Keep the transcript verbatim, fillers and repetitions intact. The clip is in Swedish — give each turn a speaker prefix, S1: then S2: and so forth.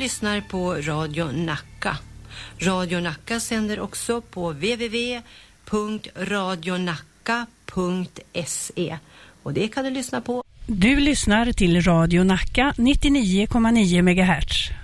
S1: lyssnar på Radio Nacka. Radio Nacka sänder också på w w w punkt radionacka punkt se. Och det kan du lyssna på.
S2: Du lyssnar till Radio Nacka nittionio komma nio megahertz.